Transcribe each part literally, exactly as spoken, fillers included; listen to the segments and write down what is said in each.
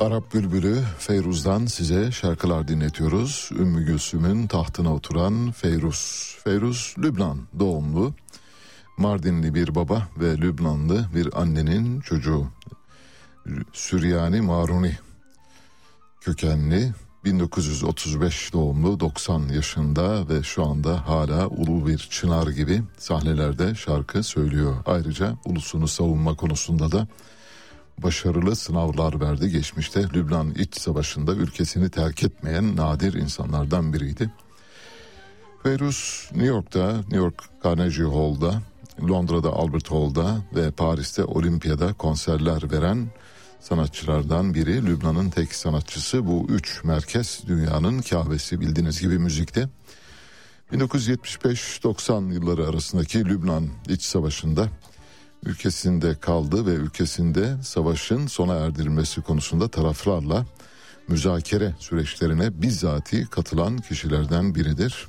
Arap Bülbülü Feyruz'dan size şarkılar dinletiyoruz. Ümmü Gülsüm'ün tahtına oturan Feyruz. Feyruz Lübnan doğumlu, Mardinli bir baba ve Lübnanlı bir annenin çocuğu. Süryani Maruni kökenli, bin dokuz yüz otuz beş doğumlu, doksan yaşında ve şu anda hala ulu bir çınar gibi sahnelerde şarkı söylüyor. Ayrıca ulusunu savunma konusunda da başarılı sınavlar verdi. Geçmişte Lübnan İç Savaşı'nda ülkesini terk etmeyen nadir insanlardan biriydi. Feyruz New York'ta, New York Carnegie Hall'da, Londra'da Albert Hall'da ve Paris'te Olimpiyada konserler veren sanatçılardan biri. Lübnan'ın tek sanatçısı. Bu üç merkez dünyanın kahvesi bildiğiniz gibi müzikte. bin dokuz yüz yetmiş beş doksan yılları arasındaki Lübnan İç Savaşı'nda ülkesinde kaldı ve ülkesinde savaşın sona erdirilmesi konusunda taraflarla müzakere süreçlerine bizzati katılan kişilerden biridir.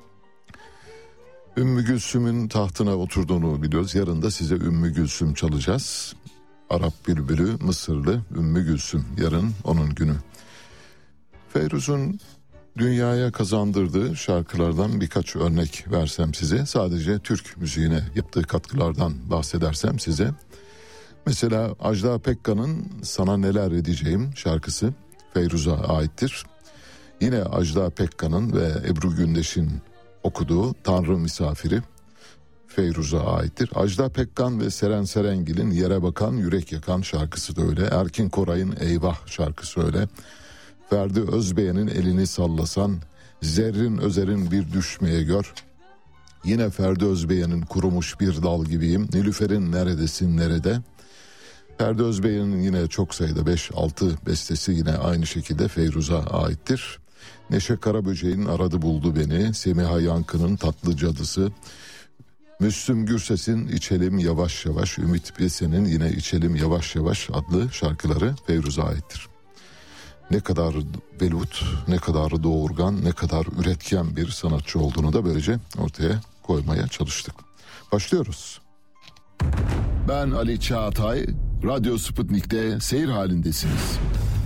Ümmü Gülsüm'ün tahtına oturduğunu biliyoruz. Yarın da size Ümmü Gülsüm çalacağız. Arap Bülbülü Mısırlı Ümmü Gülsüm. Yarın onun günü. Feyruz'un dünyaya kazandırdığı şarkılardan birkaç örnek versem size, sadece Türk müziğine yaptığı katkılardan bahsedersem size, mesela Ajda Pekkan'ın Sana Neler Edeceğim şarkısı Feyruz'a aittir. Yine Ajda Pekkan'ın ve Ebru Gündeş'in okuduğu Tanrı Misafiri Feyruz'a aittir. Ajda Pekkan ve Seren Serengil'in Yere Bakan Yürek Yakan şarkısı da öyle. Erkin Koray'ın Eyvah şarkısı öyle. Ferdi Özbeğen'in Elini Sallasan, Zerrin Özer'in Bir Düşmeye Gör. Yine Ferdi Özbeğen'in Kurumuş Bir Dal Gibiyim. Nilüfer'in Neredesin Nerede. Ferdi Özbeğen'in yine çok sayıda beş altı bestesi yine aynı şekilde Feyruz'a aittir. Neşe Karaböcek'in Aradı Buldu Beni, Semiha Yankı'nın Tatlı Cadısı, Müslüm Gürses'in İçelim Yavaş Yavaş, Ümit Besen'in yine İçelim Yavaş Yavaş adlı şarkıları Feyruz'a aittir. Ne kadar velut, ne kadar doğurgan, ne kadar üretken bir sanatçı olduğunu da böylece ortaya koymaya çalıştık. Başlıyoruz. Ben Ali Çağatay, Radyo Sputnik'te seyir halindesiniz.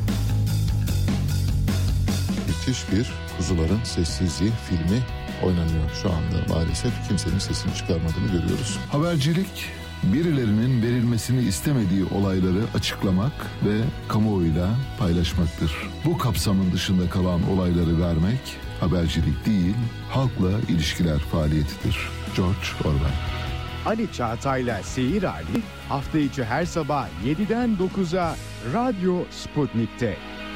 Müthiş bir Kuzuların Sessizliği filmi oynanıyor şu anda. Maalesef kimsenin sesini çıkarmadığını görüyoruz. Habercilik, birilerinin verilmesini istemediği olayları açıklamak ve kamuoyuyla paylaşmaktır. Bu kapsamın dışında kalan olayları vermek habercilik değil, halkla ilişkiler faaliyetidir. George Orwell. Ali Çağatay'la Seyir Hali hafta içi her sabah yediden dokuza Radyo Sputnik'te.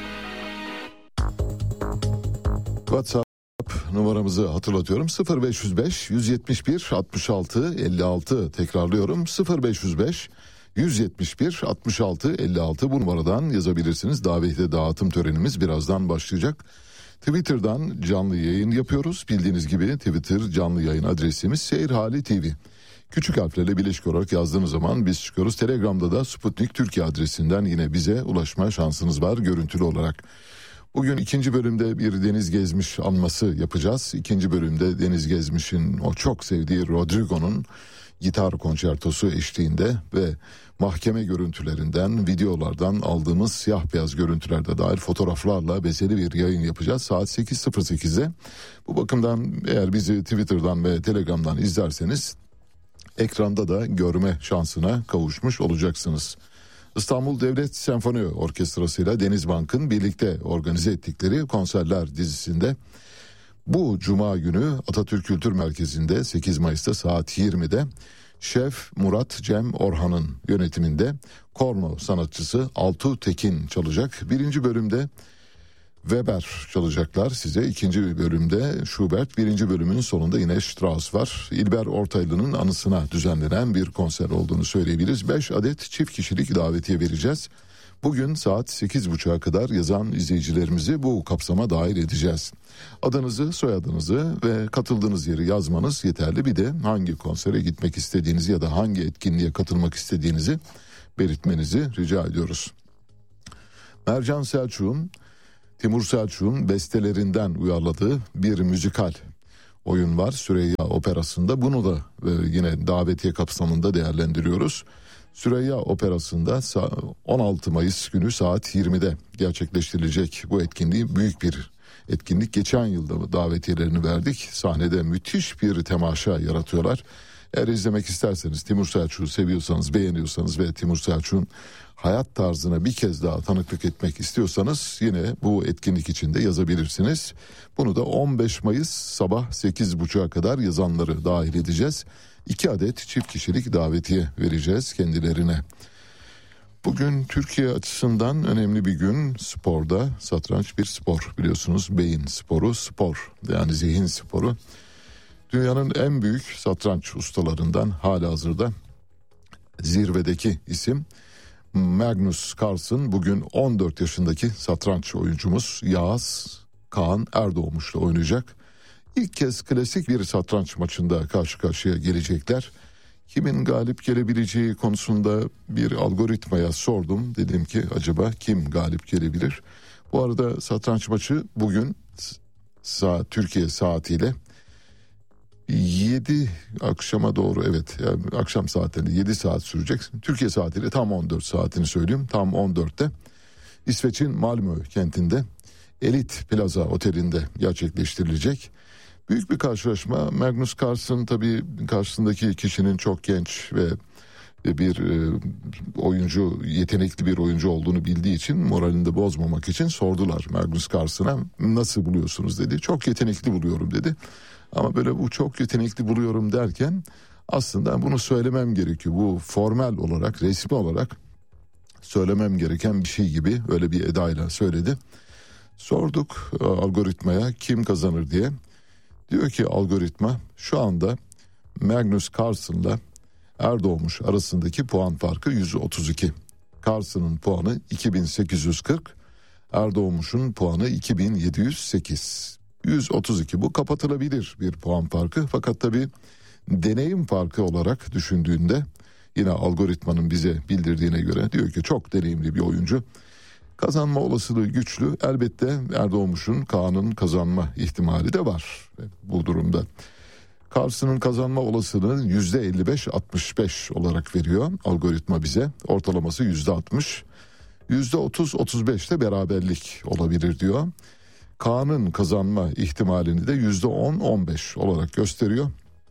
WhatsApp numaramızı hatırlatıyorum. sıfır beş yüz beş yüz yetmiş bir altmış altı elli altı, tekrarlıyorum. sıfır beş yüz beş yüz yetmiş bir altmış altı elli altı, bu numaradan yazabilirsiniz. Davetiye dağıtım törenimiz birazdan başlayacak. Twitter'dan canlı yayın yapıyoruz. Bildiğiniz gibi Twitter canlı yayın adresimiz Seyir Hali T V. Küçük harflerle birleşik olarak yazdığınız zaman biz çıkıyoruz. Telegram'da da Sputnik Türkiye adresinden yine bize ulaşma şansınız var görüntülü olarak. Bugün ikinci bölümde bir Deniz Gezmiş anması yapacağız. İkinci bölümde Deniz Gezmiş'in o çok sevdiği Rodrigo'nun gitar konçertosu eşliğinde ve mahkeme görüntülerinden, videolardan aldığımız siyah beyaz görüntülerde dair fotoğraflarla bezeli bir yayın yapacağız. Saat sekiz sıfır sekizde. Bu bakımdan eğer bizi Twitter'dan ve Telegram'dan izlerseniz ekranda da görme şansına kavuşmuş olacaksınız. İstanbul Devlet Senfoni Orkestrası ile Denizbank'ın birlikte organize ettikleri konserler dizisinde bu Cuma günü Atatürk Kültür Merkezi'nde sekiz Mayıs'ta saat yirmide Şef Murat Cem Orhan'ın yönetiminde korno sanatçısı Altuğ Tekin çalacak. Birinci bölümde Weber çalacaklar size. İkinci bölümde Schubert, birinci bölümün sonunda yine Strauss var. İlber Ortaylı'nın anısına düzenlenen bir konser olduğunu söyleyebiliriz. Beş adet çift kişilik davetiye vereceğiz. Bugün saat sekiz buçuğa kadar yazan izleyicilerimizi bu kapsama dahil edeceğiz. Adınızı, soyadınızı ve katıldığınız yeri yazmanız yeterli. Bir de hangi konsere gitmek istediğinizi ya da hangi etkinliğe katılmak istediğinizi belirtmenizi rica ediyoruz. Mercan Selçuk'un Timur Selçuk'un bestelerinden uyarladığı bir müzikal oyun var Süreyya Operası'nda. Bunu da e, yine davetiye kapsamında değerlendiriyoruz. Süreyya Operası'nda on altı Mayıs günü saat yirmide gerçekleştirilecek bu etkinliği büyük bir etkinlik. Geçen yılda davetiyelerini verdik. Sahnede müthiş bir temaşa yaratıyorlar. Eğer izlemek isterseniz, Timur Selçuk'u seviyorsanız, beğeniyorsanız ve Timur Selçuk'un hayat tarzına bir kez daha tanıklık etmek istiyorsanız yine bu etkinlik için de yazabilirsiniz. Bunu da on beş Mayıs sabah sekiz buçuğa kadar yazanları dahil edeceğiz. İki adet çift kişilik davetiye vereceğiz kendilerine. Bugün Türkiye açısından önemli bir gün. Sporda satranç bir spor, biliyorsunuz, beyin sporu, spor yani zihin sporu. Dünyanın en büyük satranç ustalarından halihazırda zirvedeki isim Magnus Carlsen bugün on dört yaşındaki satranç oyuncumuz Yağız Kaan Erdoğmuş'la oynayacak. İlk kez klasik bir satranç maçında karşı karşıya gelecekler. Kimin galip gelebileceği konusunda bir algoritmaya sordum. Dedim ki acaba kim galip gelebilir? Bu arada satranç maçı bugün saat, Türkiye saatiyle yedi akşama doğru, evet yani akşam saatlerinde yedi saat sürecek. Türkiye saatiyle tam on dört saatini söyleyeyim. Tam on dörtte İsveç'in Malmö kentinde Elit Plaza Oteli'nde gerçekleştirilecek. Büyük bir karşılaşma. Magnus Carlsen tabii karşısındaki kişinin çok genç ve bir e, oyuncu, yetenekli bir oyuncu olduğunu bildiği için moralini de bozmamak için sordular Magnus Carlsen'a, nasıl buluyorsunuz dedi. Çok yetenekli buluyorum dedi. Ama böyle bu çok yetenekli buluyorum derken aslında bunu söylemem gerekiyor. Bu formel olarak, resmi olarak söylemem gereken bir şey gibi öyle bir edayla söyledi. Sorduk algoritmaya kim kazanır diye. Diyor ki algoritma şu anda Magnus Carlsen'la Erdoğmuş arasındaki puan farkı yüz otuz iki. Carlsen'ın puanı iki bin sekiz yüz kırk, Erdoğmuş'un puanı iki bin yedi yüz sekiz. yüz otuz iki, bu kapatılabilir bir puan farkı, fakat tabii deneyim farkı olarak düşündüğünde yine algoritmanın bize bildirdiğine göre diyor ki çok deneyimli bir oyuncu. Kazanma olasılığı güçlü. Elbette Erdoğmuş'un, Kaan'ın kazanma ihtimali de var bu durumda. Carlsen'ın kazanma olasılığını yüzde elli beş altmış beş olarak veriyor algoritma bize. Ortalaması yüzde altmış. yüzde otuz otuz beşte beraberlik olabilir diyor. Kaan'ın kazanma ihtimalini de yüzde on on beş olarak gösteriyor.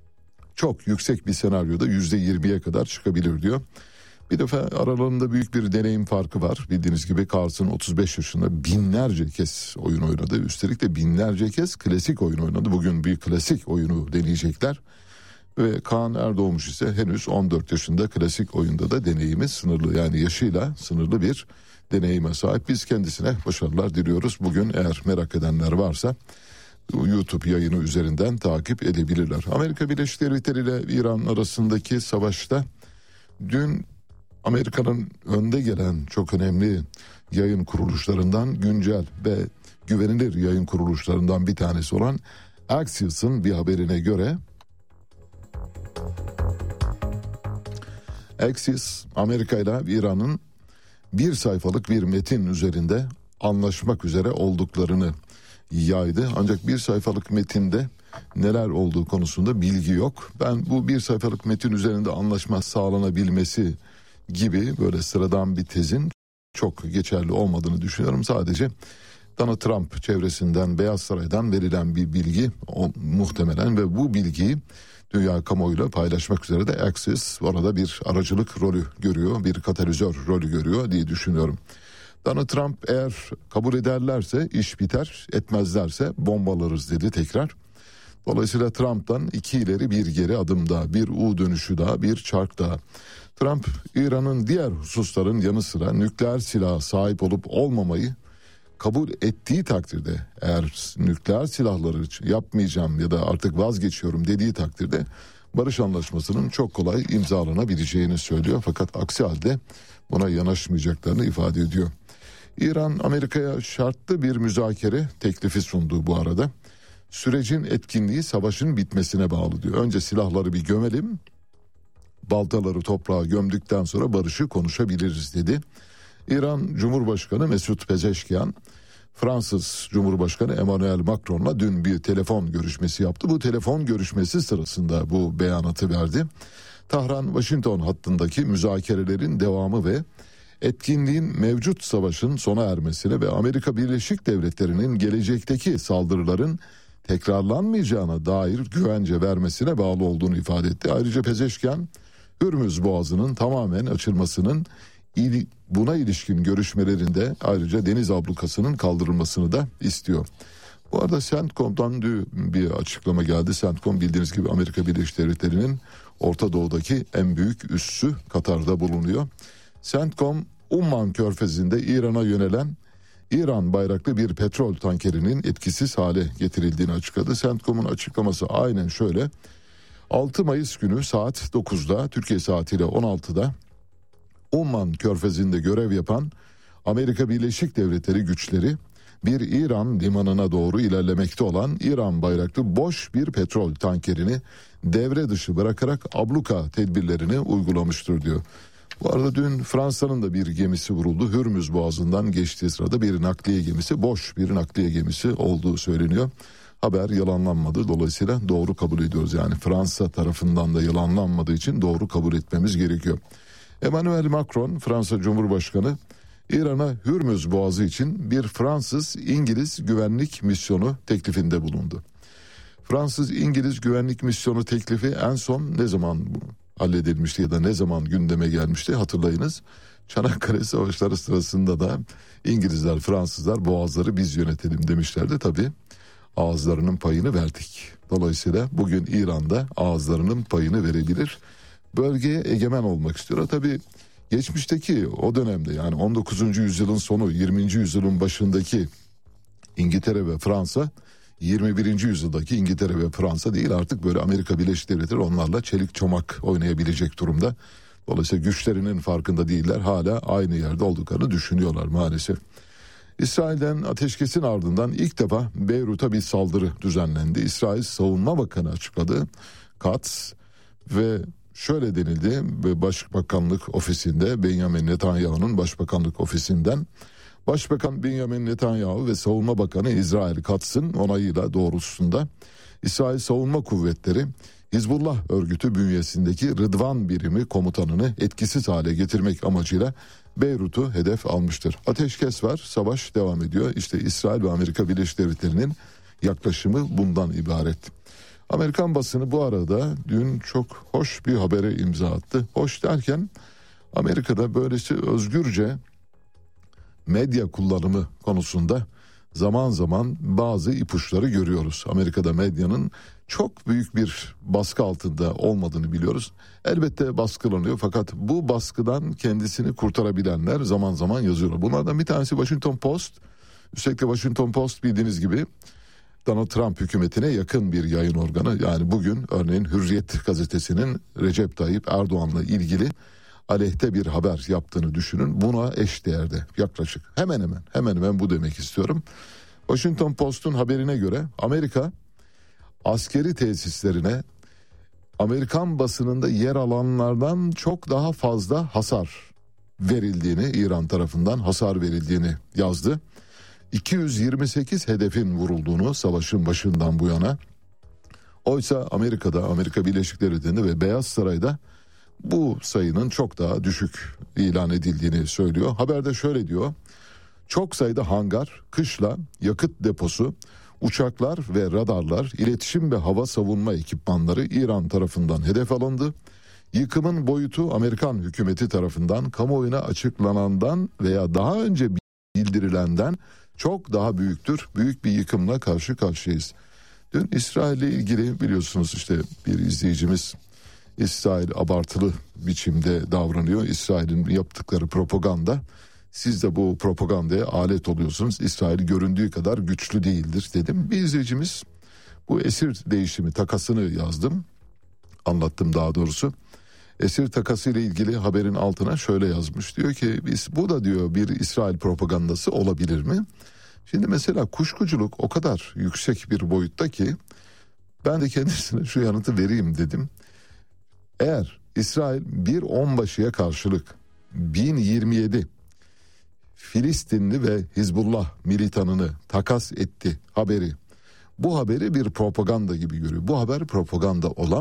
Çok yüksek bir senaryoda yüzde yirmiye kadar çıkabilir diyor. Bir defa aralarında büyük bir deneyim farkı var. Bildiğiniz gibi Carlsen otuz beş yaşında binlerce kez oyun oynadı. Üstelik de binlerce kez klasik oyun oynadı. Bugün bir klasik oyunu deneyecekler. Ve Kaan Erdoğmuş ise henüz on dört yaşında, klasik oyunda da deneyimi sınırlı. Yani yaşıyla sınırlı bir deneyime sahip. Biz kendisine başarılar diliyoruz. Bugün eğer merak edenler varsa YouTube yayını üzerinden takip edebilirler. Amerika Birleşik Devletleri ile İran arasındaki savaşta dün Amerika'nın önde gelen çok önemli yayın kuruluşlarından, güncel ve güvenilir yayın kuruluşlarından bir tanesi olan Axios'un bir haberine göre Axios, Amerika ile İran'ın bir sayfalık bir metin üzerinde anlaşmak üzere olduklarını yaydı. Ancak bir sayfalık metinde neler olduğu konusunda bilgi yok. Ben bu bir sayfalık metin üzerinde anlaşma sağlanabilmesi gibi böyle sıradan bir tezin çok geçerli olmadığını düşünüyorum. Sadece Donald Trump çevresinden, Beyaz Saray'dan verilen bir bilgi o, muhtemelen ve bu bilgiyi dünya kamuoyuyla paylaşmak üzere de Axios orada bir aracılık rolü görüyor, bir katalizör rolü görüyor diye düşünüyorum. Donald Trump eğer kabul ederlerse iş biter, etmezlerse bombalarız dedi tekrar. Dolayısıyla Trump'tan iki ileri bir geri adım daha, bir U dönüşü daha, bir çark daha. Trump, İran'ın diğer hususların yanı sıra nükleer silaha sahip olup olmamayı kabul ettiği takdirde, eğer nükleer silahları yapmayacağım ya da artık vazgeçiyorum dediği takdirde barış anlaşmasının çok kolay imzalanabileceğini söylüyor. Fakat aksi halde buna yanaşmayacaklarını ifade ediyor. İran, Amerika'ya şartlı bir müzakere teklifi sundu bu arada. Sürecin etkinliği savaşın bitmesine bağlı diyor. Önce silahları bir gömelim, baltaları toprağa gömdükten sonra barışı konuşabiliriz dedi. İran Cumhurbaşkanı Mesut Pezeşkian, Fransız Cumhurbaşkanı Emmanuel Macron'la dün bir telefon görüşmesi yaptı. Bu telefon görüşmesi sırasında bu beyanatı verdi. Tahran-Washington hattındaki müzakerelerin devamı ve etkinliğin mevcut savaşın sona ermesine ve Amerika Birleşik Devletleri'nin gelecekteki saldırıların tekrarlanmayacağına dair güvence vermesine bağlı olduğunu ifade etti. Ayrıca Pezeşkian, Hürmüz Boğazı'nın tamamen açılmasının, buna ilişkin görüşmelerinde ayrıca deniz ablukasının kaldırılmasını da istiyor. Bu arada CENTCOM'dan bir açıklama geldi. CENTCOM bildiğiniz gibi Amerika Birleşik Devletleri'nin Orta Doğu'daki en büyük üssü, Katar'da bulunuyor. CENTCOM, Umman Körfezi'nde İran'a yönelen İran bayraklı bir petrol tankerinin etkisiz hale getirildiğini açıkladı. CENTCOM'un açıklaması aynen şöyle: altı Mayıs günü saat dokuzda, Türkiye saatiyle on altıda Umman Körfezi'nde görev yapan Amerika Birleşik Devletleri güçleri bir İran limanına doğru ilerlemekte olan İran bayraklı boş bir petrol tankerini devre dışı bırakarak abluka tedbirlerini uygulamıştır diyor. Bu arada dün Fransa'nın da bir gemisi vuruldu. Hürmüz Boğazı'ndan geçtiği sırada bir nakliye gemisi, boş bir nakliye gemisi olduğu söyleniyor. Haber yalanlanmadı, dolayısıyla doğru kabul ediyoruz. Yani Fransa tarafından da yalanlanmadığı için doğru kabul etmemiz gerekiyor. Emmanuel Macron, Fransa Cumhurbaşkanı, İran'a Hürmüz Boğazı için bir Fransız-İngiliz güvenlik misyonu teklifinde bulundu. Fransız-İngiliz güvenlik misyonu teklifi en son ne zaman halledilmişti ya da ne zaman gündeme gelmişti hatırlayınız. Çanakkale Savaşları sırasında da İngilizler, Fransızlar boğazları biz yönetelim demişlerdi. Tabii ağızlarının payını verdik. Dolayısıyla bugün İran'da ağızlarının payını verebilir. Bölgeye egemen olmak istiyor. Tabii geçmişteki o dönemde, yani on dokuzuncu yüzyılın sonu, yirminci yüzyılın başındaki İngiltere ve Fransa, yirmi birinci yüzyıldaki İngiltere ve Fransa değil, artık böyle Amerika Birleşik Devletleri onlarla çelik çomak oynayabilecek durumda. Dolayısıyla güçlerinin farkında değiller, hala aynı yerde olduklarını düşünüyorlar maalesef. İsrail'den ateşkesin ardından ilk defa Beyrut'a bir saldırı düzenlendi. İsrail Savunma Bakanı açıkladı. Katz ve şöyle denildi, Başbakanlık ofisinde, Benjamin Netanyahu'nun Başbakanlık ofisinden, Başbakan Benjamin Netanyahu ve Savunma Bakanı İsrail Katz'ın onayıyla doğrultusunda İsrail Savunma Kuvvetleri Hizbullah örgütü bünyesindeki Rıdvan birimi komutanını etkisiz hale getirmek amacıyla Beyrut'u hedef almıştır. Ateşkes var, savaş devam ediyor. İşte İsrail ve Amerika Birleşik Devletleri'nin yaklaşımı bundan ibaret. Amerikan basını bu arada dün çok hoş bir habere imza attı. Hoş derken, Amerika'da böylesi özgürce medya kullanımı konusunda zaman zaman bazı ipuçları görüyoruz. Amerika'da medyanın çok büyük bir baskı altında olmadığını biliyoruz. Elbette baskılanıyor, fakat bu baskıdan kendisini kurtarabilenler zaman zaman yazıyorlar. Bunlardan bir tanesi Washington Post. Üstelik de Washington Post bildiğiniz gibi Donald Trump hükümetine yakın bir yayın organı. Yani bugün örneğin Hürriyet gazetesinin Recep Tayyip Erdoğan'la ilgili aleyhte bir haber yaptığını düşünün. Buna eş değerde yaklaşık. Hemen hemen hemen hemen bu demek istiyorum. Washington Post'un haberine göre Amerika askeri tesislerine Amerikan basınında yer alanlardan çok daha fazla hasar verildiğini, İran tarafından hasar verildiğini yazdı. iki yüz yirmi sekiz hedefin vurulduğunu savaşın başından bu yana. Oysa Amerika'da, Amerika Birleşik Devletleri'nde ve Beyaz Saray'da bu sayının çok daha düşük ilan edildiğini söylüyor. Haberde şöyle diyor: çok sayıda hangar, kışla, yakıt deposu, uçaklar ve radarlar, iletişim ve hava savunma ekipmanları İran tarafından hedef alındı. Yıkımın boyutu Amerikan hükümeti tarafından kamuoyuna açıklanandan veya daha önce bildirilenden çok daha büyüktür. Büyük bir yıkımla karşı karşıyayız. Dün İsrail'le ilgili biliyorsunuz, işte bir izleyicimiz İsrail abartılı biçimde davranıyor. İsrail'in yaptıkları propaganda. Siz de bu propagandaya alet oluyorsunuz. İsrail göründüğü kadar güçlü değildir dedim. Bir izleyicimiz bu esir değişimi takasını yazdım. Anlattım daha doğrusu. Esir takası ile ilgili haberin altına şöyle yazmış. Diyor ki biz bu da diyor bir İsrail propagandası olabilir mi? Şimdi mesela kuşkuculuk o kadar yüksek bir boyutta ki ben de kendisine şu yanıtı vereyim dedim. Eğer İsrail bir onbaşıya karşılık bin yirmi yedi Filistinli ve Hizbullah militanını takas etti haberi, bu haberi bir propaganda gibi görüyor. Bu haber propaganda olan